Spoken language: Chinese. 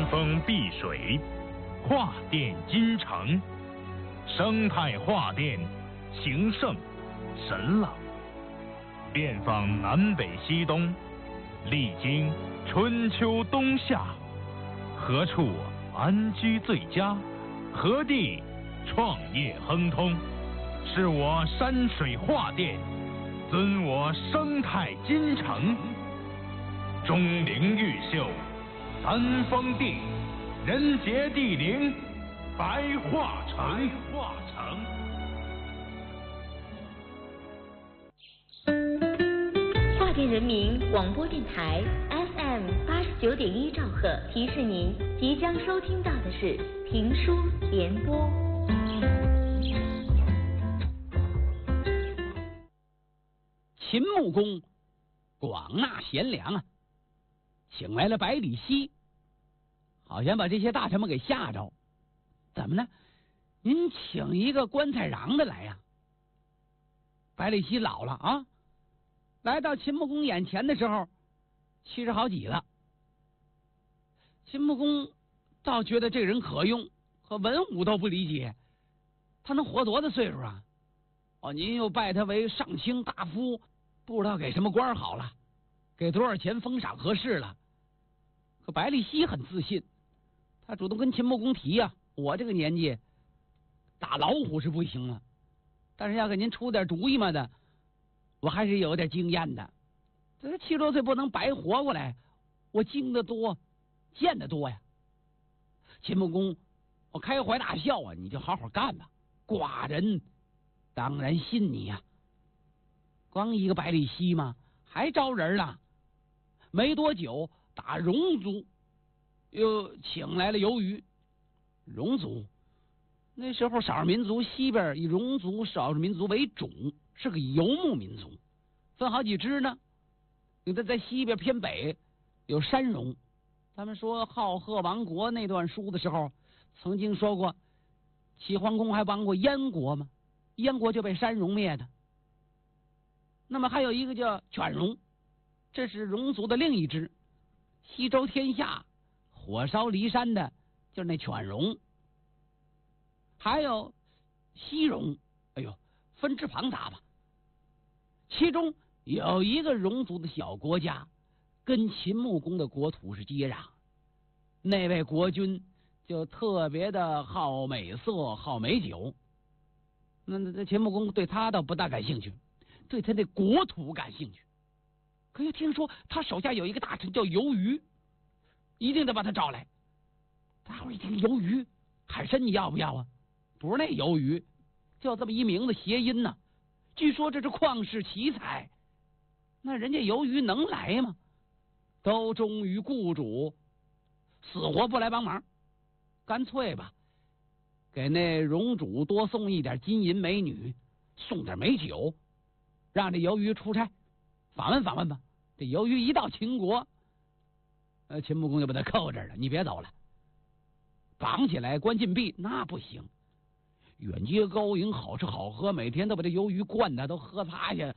峰碧水，画殿金城，生态画殿，情圣神朗，遍访南北西东，历经春秋冬夏，何处安居最佳？何地创业亨通？是我山水画殿，尊我生态金城。钟灵毓秀，三峰地，人杰地灵，白化城。 华电人民广播电台 FM 89.1兆赫提示您，即将收听到的是评书联播。 秦穆公广纳贤良啊，请来了百里奚，好像把这些大臣们给吓着。怎么呢？您请一个棺材瓤的来呀？百里奚老了啊，来到秦穆公眼前的时候70好几了。秦穆公倒觉得这人可用，和文武都不理解，他能活多大岁数啊？哦，您又拜他为上卿大夫，不知道给什么官好了，给多少钱封赏合适了。可百里奚很自信，他主动跟秦穆公提呀，我这个年纪打老虎是不行了，但是要给您出点主意嘛的，我还是有点经验的。这70多岁不能白活过来，我经得多，见得多呀。秦穆公我开怀大笑啊，你就好好干吧，寡人当然信你呀。光一个百里奚嘛，还招人了。没多久，打戎族又请来了游鱼。戎族那时候少数民族西边以戎族少数民族为主，是个游牧民族，分好几支呢。有的在西边偏北有山戎，他们说浩赫王国那段书的时候曾经说过，齐桓公还亡过燕国吗？燕国就被山戎灭的。那么还有一个叫犬戎，这是戎族的另一支，西周天下火烧骊山的就是那犬戎。还有西戎，哎呦，分支庞杂吧。其中有一个戎族的小国家跟秦穆公的国土是接壤，那位国君就特别的好美色好美酒。那秦穆公对他倒不大感兴趣，对他那国土感兴趣。可又听说他手下有一个大臣叫游鱼，一定得把他找来。大伙一听游鱼，海参你要不要啊？不是那游鱼，就这么一名字谐音呢。据说这是旷世奇才，那人家游鱼能来吗？都忠于雇主，死活不来帮忙。干脆吧，给那戎主多送一点金银美女，送点美酒，让这游鱼出差访问访问吧。这游鱼一到秦国，秦穆公就把他扣这儿了，你别走了，绑起来关禁闭那不行。远接高迎，好吃好喝，每天都把这游鱼灌的都喝趴下。